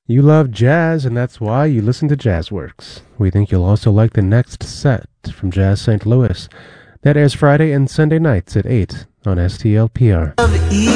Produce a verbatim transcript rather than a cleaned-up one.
You love jazz, and that's why you listen to Jazzworks. We think you'll also like the next set from Jazz Saint Louis. That airs Friday and Sunday nights at eight on S T L P R.